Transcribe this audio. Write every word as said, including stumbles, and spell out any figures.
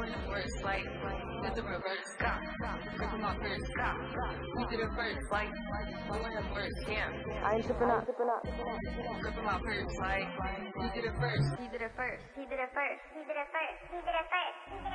doing it worse, like with the reverse. Stop, ripping my purse. Stop, you did it first, like doing it worse. Damn, I ain't tripping up. ripping my purse, like you did it first. He did it first. He did it first. He did it first. He did it first.